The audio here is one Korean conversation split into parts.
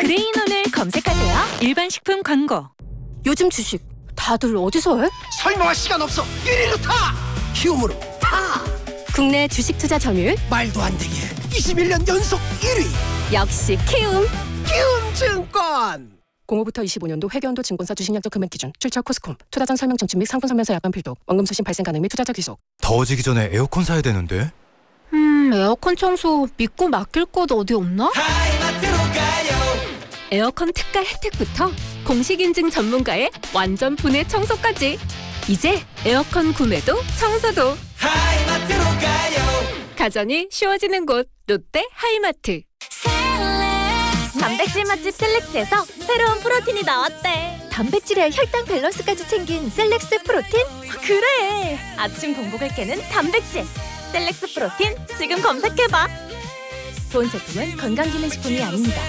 그레인온을 검색하세요. 일반 식품 광고. 요즘 주식 다들 어디서 해? 설명할 시간 없어. 1위로 타! 키움으로 타! 국내 주식 투자 점유율 말도 안 되게 21년 연속 1위! 역시 키움. 키움증권! 05부터 25년도 회계연도 증권사 주식약정 금액 기준 출처 코스콤 투자 전 설명 청취 및 상품 설명서 약관 필독 원금 수신 발생 가능 및 투자자 귀속. 더워지기 전에 에어컨 사야 되는데. 에어컨 청소 믿고 맡길 곳 어디 없나? 하이마트로 가요. 에어컨 특가 혜택부터 공식 인증 전문가의 완전 분해 청소까지. 이제 에어컨 구매도 청소도 하이마트로 가요. 가전이 쉬워지는 곳 롯데 하이마트. 단백질 맛집 셀렉스에서 새로운 프로틴이 나왔대. 단백질에 혈당 밸런스까지 챙긴 셀렉스 프로틴? 그래! 아침 공복을 깨는 단백질. 셀렉스 프로틴 지금 검색해봐. 본 제품은 건강기능식품이 아닙니다.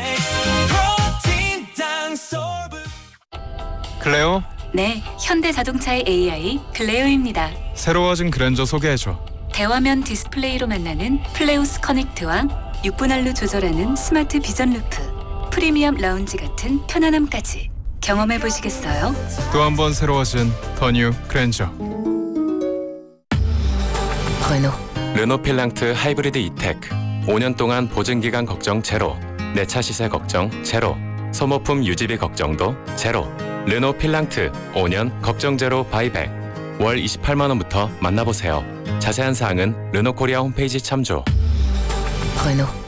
클레오? 네, 현대자동차의 AI 클레오입니다. 새로워진 그랜저 소개해줘. 대화면 디스플레이로 만나는 플레오스 커넥트와 6분할로 조절하는 스마트 비전 루프, 프리미엄 라운지 같은 편안함까지 경험해보시겠어요? 또 한 번 새로워진 더 뉴 그랜저. 르노 필랑트 하이브리드 이테크 5년 동안 보증기간 걱정 제로, 내차 시세 걱정 제로, 소모품 유지비 걱정도 제로. 르노 필랑트 5년 걱정 제로 바이백. 월 28만원부터 만나보세요. 자세한 사항은 르노코리아 홈페이지 참조.